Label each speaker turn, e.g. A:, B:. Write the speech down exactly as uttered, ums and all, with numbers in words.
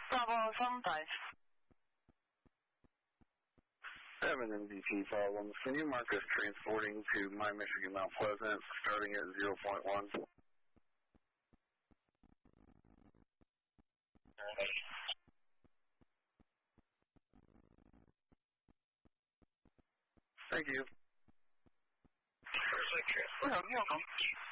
A: Bravo, five.
B: Seven M D T problems. Can you mark us transporting to My Michigan Mount Pleasant starting at zero point one? Thank you.
A: Well, you're welcome.